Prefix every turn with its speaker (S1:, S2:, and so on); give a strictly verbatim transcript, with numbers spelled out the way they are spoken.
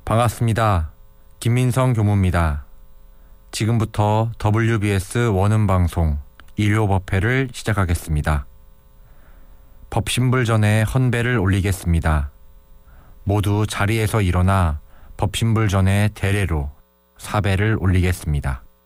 S1: 반갑습니다. 김민성 교무입니다. 지금부터 더블유비에스 원음방송 일요법회를 시작하겠습니다. 법신불 전에 헌배를 올리겠습니다. 모두 자리에서 일어나 법신불 전에 대례로 사배를 올리겠습니다.